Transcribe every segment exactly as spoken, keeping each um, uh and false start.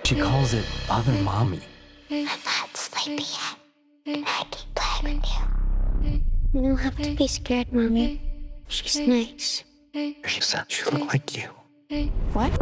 She calls it Other Mommy. I'm not sleepy yet. I can play with you. You don't have to be scared, Mommy. She's nice. She said she looked like you. What?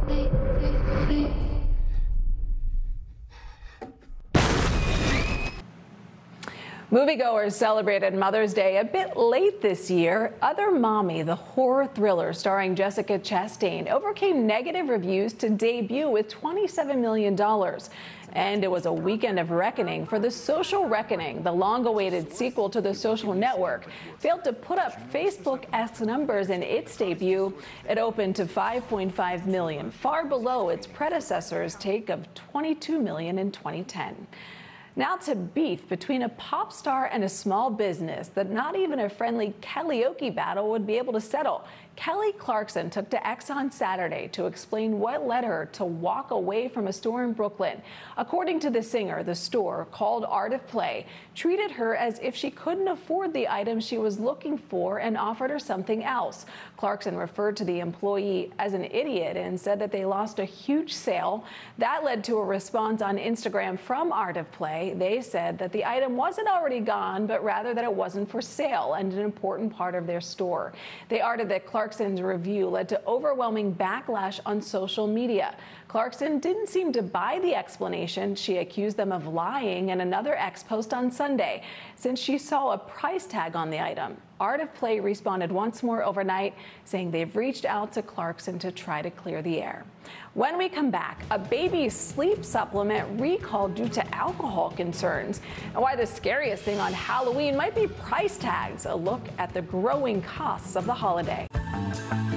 Moviegoers celebrated Mother's Day a bit late this year. Other Mommy, the horror thriller starring Jessica Chastain, overcame negative reviews to debut with twenty-seven million dollars. And it was a weekend of reckoning for The Social Reckoning. The long-awaited sequel to The Social Network failed to put up Facebook-esque numbers in its debut. It opened to five point five million, far below its predecessor's take of twenty-two million in twenty ten. Now to beef between a pop star and a small business that not even a friendly karaoke battle would be able to settle. Kelly Clarkson took to X on Saturday to explain what led her to walk away from a store in Brooklyn. According to the singer, the store, called Art of Play, treated her as if she couldn't afford the item she was looking for and offered her something else. Clarkson referred to the employee as an idiot and said that they lost a huge sale. That led to a response on Instagram from Art of Play. They said that the item wasn't already gone, but rather that it wasn't for sale and an important part of their store. They argued that Clarkson's review led to overwhelming backlash on social media. Clarkson didn't seem to buy the explanation. She accused them of lying in another X post on Sunday, since she saw a price tag on the item. Art of Play responded once more overnight, saying they've reached out to Clarkson to try to clear the air. When we come back, a baby's sleep supplement recalled due to alcohol concerns, and why the scariest thing on Halloween might be price tags. A look at the growing costs of the holiday.